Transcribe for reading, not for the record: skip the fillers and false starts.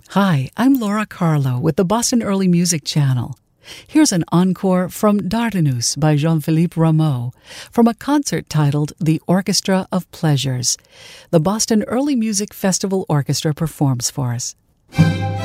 Hi, I'm Laura Carlo with the Boston Early Music Channel. Here's an encore from Dardanus by Jean-Philippe Rameau from a concert titled The Orchestra of Pleasures. The Boston Early Music Festival Orchestra performs for us.